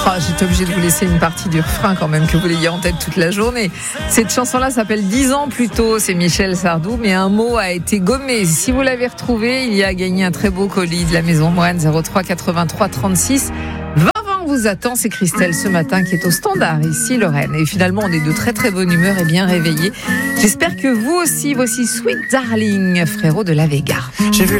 J'étais obligée de vous laisser une partie du refrain quand même, que vous l'ayez en tête toute la journée. Cette chanson-là s'appelle 10 ans plus tôt, c'est Michel Sardou, mais un mot a été gommé. Si vous l'avez retrouvé, il y a gagné un très beau colis de la Maison Moine, 03 83 36 20 vous attend, c'est Christelle ce matin qui est au standard ici Lorraine, et finalement on est de très très bonne humeur et bien réveillés. J'espère que vous aussi. Voici Sweet Darling, frérot de la Vega. J'ai vu